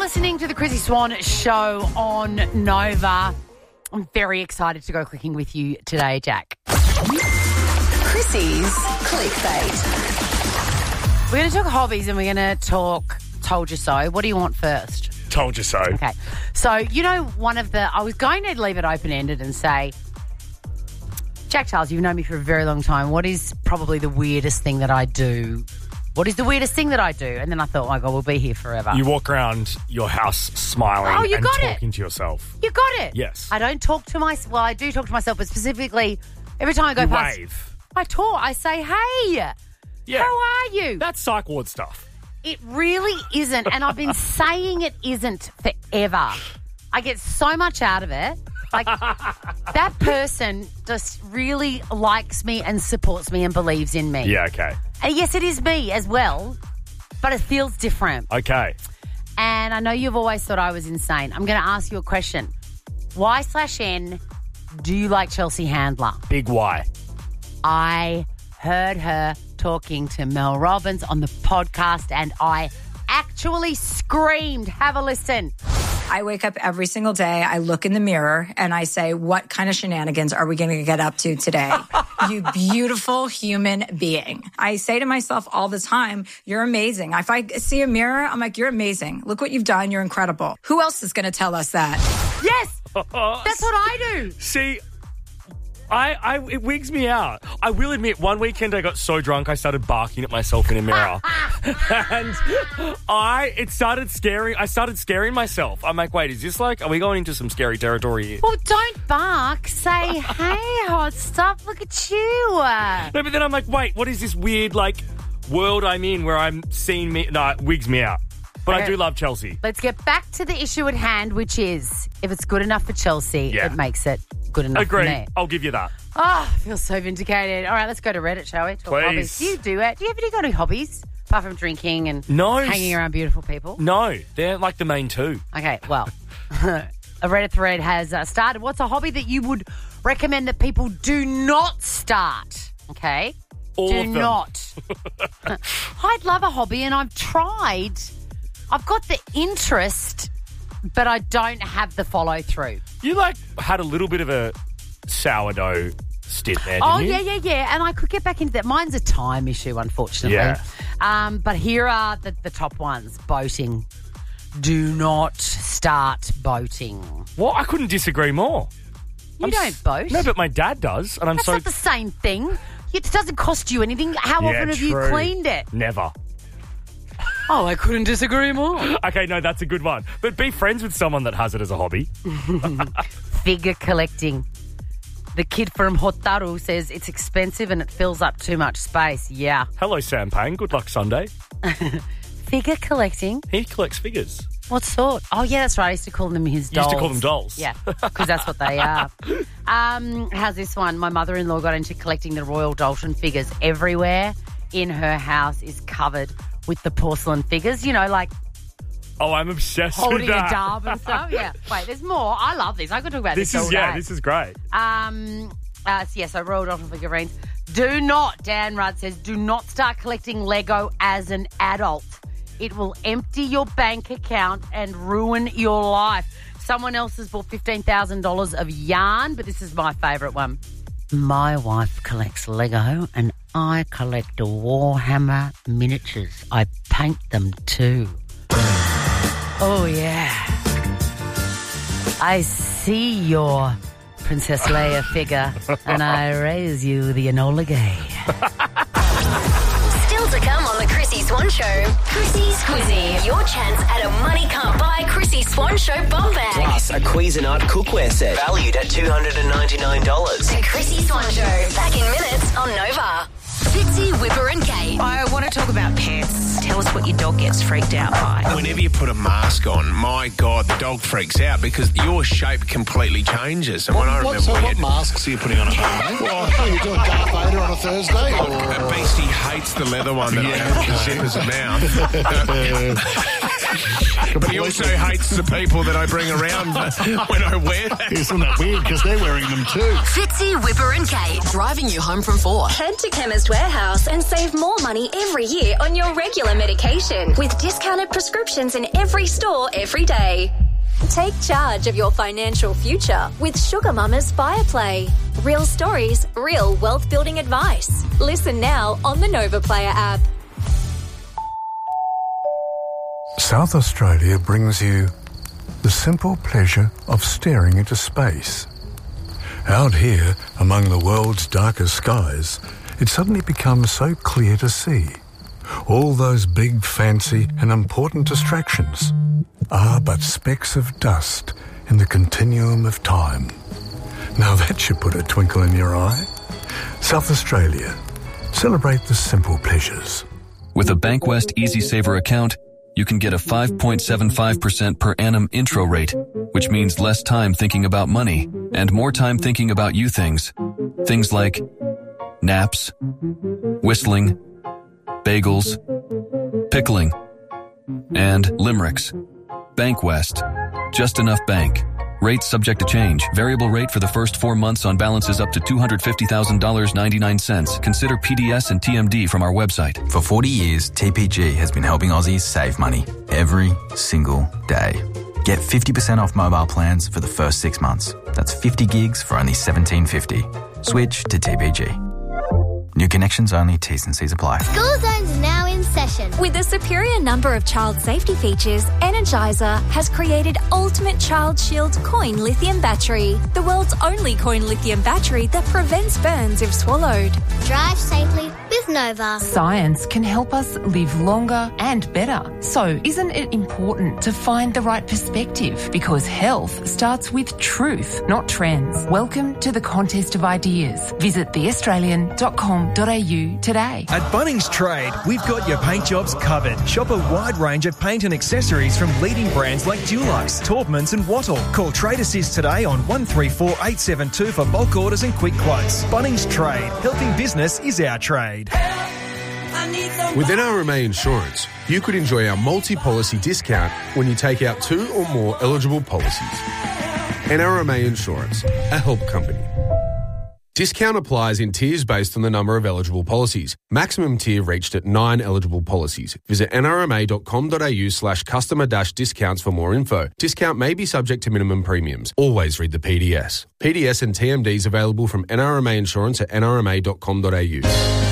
listening to the Chrissy Swan Show on Nova. I'm very excited to go clicking with you today, Jack. Chrissy's Clickbait. We're going to talk hobbies and we're going to talk Told You So. What do you want first? Told you so. Okay. So, you know, I was going to leave it open-ended and say, Jack Charles, you've known me for a very long time. What is probably the weirdest thing that I do? What is the weirdest thing that I do? And then I thought, oh my God, we'll be here forever. You walk around your house smiling and talking to yourself. You got it. Yes. I don't talk to myself. Well, I do talk to myself, but specifically every time I go past. Wave. I talk. I say, hey, Yeah. how are you? That's psych ward stuff. It really isn't. And I've been saying it isn't forever. I get so much out of it. Like, that person just really likes me and supports me and believes in me. Yeah, okay. And yes, it is me as well, but it feels different. Okay. And I know you've always thought I was insane. I'm going to ask you a question. Y/N, do you like Chelsea Handler? Big Y. I heard her talking to Mel Robbins on the podcast and I actually screamed. Have a listen. I wake up every single day, I look in the mirror, and I say, what kind of shenanigans are we going to get up to today? You beautiful human being. I say to myself all the time, you're amazing. If I see a mirror, I'm like, you're amazing. Look what you've done. You're incredible. Who else is going to tell us that? Yes, that's what I do. See, it wigs me out. I will admit, one weekend I got so drunk I started barking at myself in a mirror. And I started scaring myself. I'm like, wait, is this like, are we going into some scary territory here? Well, don't bark. Say, hey, hot stuff, look at you. No, but then I'm like, wait, what is this weird, like, world I'm in where I'm seeing me? No, it wigs me out. But Okay. I do love Chelsea. Let's get back to the issue at hand, which is, if it's good enough for Chelsea, Yeah. it makes it good enough Agree. for me. I'll give you that. Oh, I feel so vindicated. All right, let's go to Reddit, shall we? Talk Please. hobbies. Do you do it? Do you have any hobbies? Apart from drinking and No. hanging around beautiful people? No, they're like the main two. Okay, well, a Reddit thread has started. What's a hobby that you would recommend that people do not start? Okay? All do of them. not. I'd love a hobby and I've tried. I've got the interest, but I don't have the follow through. You had a little bit of a sourdough stint there, Oh, didn't you? yeah. And I could get back into that. Mine's a time issue, unfortunately. Yeah. But here are the top ones. Boating. Do not start boating. Well, I couldn't disagree more. You don't boat. No, but my dad does, and I'm That's so... not the same thing. It doesn't cost you anything. How Yeah, often have you true. cleaned it? Never. Oh, I couldn't disagree more. Okay, no, that's a good one. But be friends with someone that has it as a hobby. Figure collecting. The kid from Hotaru says it's expensive and it fills up too much space. Yeah. Hello, Sam Payne. Good luck Sunday. Figure collecting? He collects figures. What sort? Oh, yeah, that's right. I used to call them his You dolls. used to call them dolls. Yeah, because that's what they are. How's this one? My mother-in-law got into collecting the Royal Dalton figures. Everywhere in her house is covered with the porcelain figures. You know, like Oh, I'm obsessed with holding a that. dove and stuff. Yeah. Wait, there's more. I love this. I could talk about this all day. This is great. So Royal Dalton figurines. Do not, Dan Rudd says, do not start collecting Lego as an adult. It will empty your bank account and ruin your life. Someone else has bought $15,000 of yarn, but this is my favourite one. My wife collects Lego and I collect Warhammer miniatures. I paint them too. Oh, yeah. I see your Princess Leia figure and I raise you the Enola Gay. Still to come on the Chrissy Swan Show. Chrissy's Quizzy. Your chance at a money can't buy Chrissy Swan Show bum bag. Plus, a Cuisinart cookware set valued at $299. The Chrissy Swan Show. Back in minutes on Nova. Fitzy, Whipper and Kate. I want to talk about pets. Tell us what your dog gets freaked out by. Whenever you put a mask on, my God, the dog freaks out because your shape completely changes. And when I remember What masks are you putting on at home, mate? What are you doing, Darth Vader on a Thursday? a beastie hates the leather one that I have with the zippers mouth. But he also hates the people that I bring around when I wear them. Isn't that weird? Because they're wearing them too. Fitzy, Whipper and Kate, driving you home from 4. Head to Chemist Warehouse and save more money every year on your regular medication with discounted prescriptions in every store every day. Take charge of your financial future with Sugar Mama's Fireplay. Real stories, real wealth building advice. Listen now on the Nova Player app. South Australia brings you the simple pleasure of staring into space. Out here, among the world's darkest skies, it suddenly becomes so clear to see. All those big, fancy and important distractions are but specks of dust in the continuum of time. Now that should put a twinkle in your eye. South Australia. Celebrate the simple pleasures. With a Bankwest Easy Saver account, you can get a 5.75% per annum intro rate, which means less time thinking about money and more time thinking about you things. Things like naps, whistling, bagels, pickling, and limericks. Bankwest. Just enough bank. Rates subject to change. Variable rate for the first 4 months on balances up to $250,000.99. Consider PDS and TMD from our website. For 40 years, TPG has been helping Aussies save money every single day. Get 50% off mobile plans for the first 6 months. That's 50 gigs for only $17.50. Switch to TPG. New connections only, T's and C's apply. School Zone's now in session. With a superior number of child safety features, Energizer has created Ultimate Child Shield Coin Lithium Battery, the world's only coin lithium battery that prevents burns if swallowed. Drive safely with Nova. Science can help us live longer and better. So isn't it important to find the right perspective? Because health starts with truth, not trends. Welcome to the Contest of Ideas. Visit theaustralian.com.au today. At Bunnings Trade, we've got your paint jobs covered. Shop a wide range of paint and accessories from leading brands like Dulux, Taubmans and Wattle. Call Trade Assist today on 134872 for bulk orders and quick quotes. Bunnings Trade. Helping business is our trade. With NRMA Insurance, you could enjoy our multi-policy discount when you take out 2 or more eligible policies. NRMA Insurance, a help company. Discount applies in tiers based on the number of eligible policies. Maximum tier reached at 9 eligible policies. Visit nrma.com.au/customer-discounts for more info. Discount may be subject to minimum premiums. Always read the PDS. PDS and TMDs available from NRMA Insurance at nrma.com.au.